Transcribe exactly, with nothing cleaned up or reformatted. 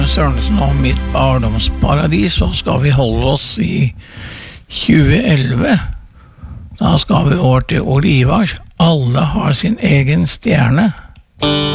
Arne Sørensen og Mitt barndomsparadis, så skal vi holde oss i tjue elleve. Da skal vi over til Olivars. Alle har sin egen stjerne.